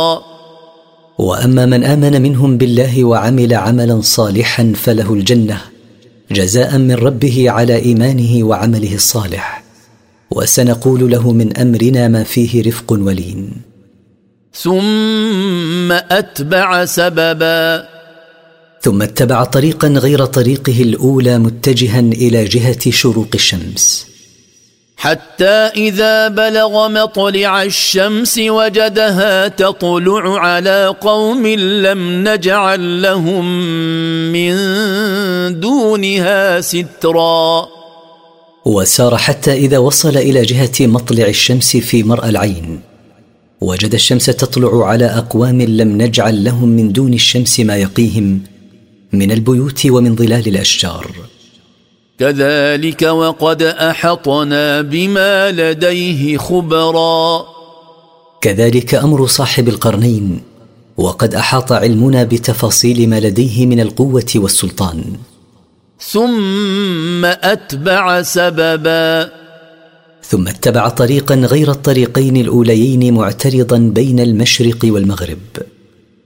وأما من آمن منهم بالله وعمل عملا صالحا فله الجنة جزاء من ربه على إيمانه وعمله الصالح، وسنقول له من أمرنا ما فيه رفق ولين. ثم أتبع سببا، ثم اتبع طريقا غير طريقه الأولى متجها إلى جهة شروق الشمس، حتى إذا بلغ مطلع الشمس وجدها تطلع على قوم لم نجعل لهم من دونها سترا. وسار حتى إذا وصل إلى جهة مطلع الشمس في مرأى العين، وجد الشمس تطلع على أقوام لم نجعل لهم من دون الشمس ما يقيهم من البيوت ومن ظلال الأشجار. كذلك وقد أحطنا بما لديه خبرا. كذلك أمر صاحب القرنين، وقد أحاط علمنا بتفاصيل ما لديه من القوة والسلطان. ثم أتبع سببا، ثم اتبع طريقا غير الطريقين الأوليين معترضا بين المشرق والمغرب.